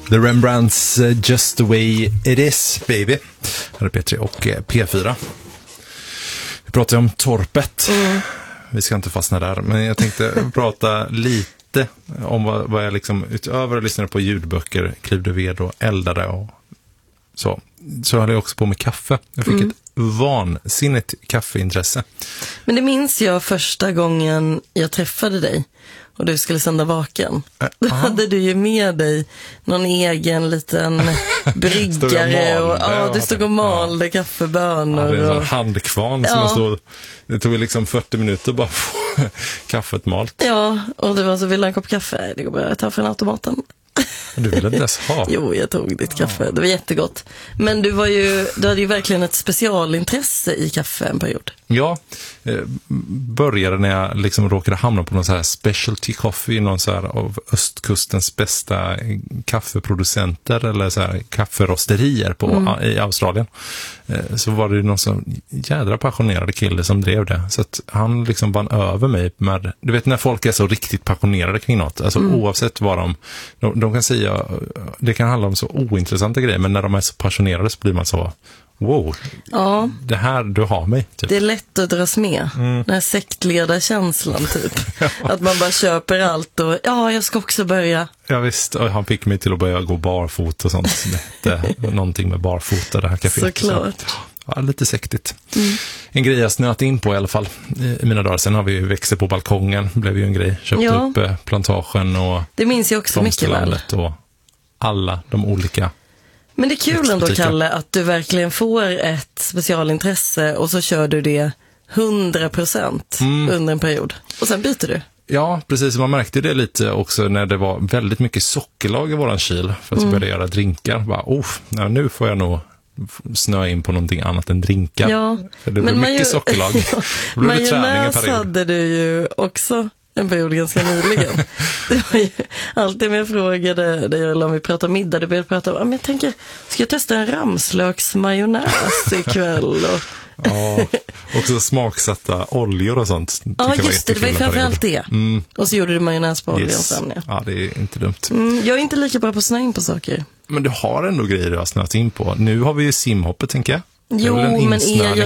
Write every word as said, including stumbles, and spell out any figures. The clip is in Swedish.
The Rembrandts uh, Just the Way It Is, baby. Här är P tre och uh, P fyra. Vi pratar om torpet. Mm. Vi ska inte fastna där, men jag tänkte prata lite om vad, vad jag liksom utöver att lyssna på ljudböcker, klivde ved och eldade och så. Så höll jag också på med kaffe. Jag fick mm. ett vansinnigt kaffeintresse. Men det minns jag första gången jag träffade dig och du skulle sända vaken. Äh, Då hade du ju med dig någon egen liten bryggare. och, ja, du stod och malde ja. kaffebönor. Ja, det är en sån och... handkvarn som ja. stod... Det tog liksom fyrtio minuter bara få kaffet malt. Ja, och det var så, vill en kopp kaffe? Det går bra, jag tar från automaten. Du ville inte ens ha. Jo, jag tog ditt kaffe. Det var jättegott. Men du var ju, du hade ju verkligen ett specialintresse i kaffe en period. Ja, eh, började när jag liksom råkade hamna på någon så här specialty coffee, någon så här av östkustens bästa kaffeproducenter eller så här kafferosterier på, mm. i Australien. Eh, så var det ju någon sån jädra passionerade kille som drev det. Så att han liksom vann över mig med, du vet när folk är så riktigt passionerade kring något, alltså mm. oavsett vad de, de, de kan säga, det kan handla om så ointressanta grejer, men när de är så passionerade så blir man så, wow, ja. det här, du har mig. Typ. Det är lätt att dras med. Mm. Den här sektledarkänslan typ. ja. Att man bara köper allt och ja, jag ska också börja. Ja visst, och han fick mig till att börja gå barfot och sånt. Det är någonting med barfota, det här kaféet. Såklart. Så, ja, lite sektigt. Mm. En grej jag snöat in på i alla fall i mina dagar. Sen har vi ju växter på balkongen, blev ju en grej. Köpte ja. upp eh, plantagen och det minns jag också mycket väl. Och alla de olika. Men det är kul ändå, Kalle, att du verkligen får ett specialintresse och så kör du det hundra procent mm. under en period. Och sen byter du. Ja, precis. Man märkte det lite också när det var väldigt mycket sockerlag i våran kyl för att mm. börja göra drinkar. Bara, oh, nu får jag nog snöa in på någonting annat än drinkar. Ja, för det blev mycket sockerlag. Majonnäs hade du ju också en period ganska nyligen. Det var ju alltid när jag frågade dig om vi pratade middag, du började prata om, jag tänker, ska jag testa en ramslöksmajonnäs ikväll? Och... ja, också smaksatta oljor och sånt. Ja, just det, det var ju framförallt det. Mm. Och så gjorde du majonnäs på oljan yes. sen. Ja. ja, det är inte dumt. Mm, jag är inte lika bra på att snöa in på saker. Men du har ändå grejer du har snöat in på. Nu har vi ju simhoppet, tänker jag. Jo, men är jag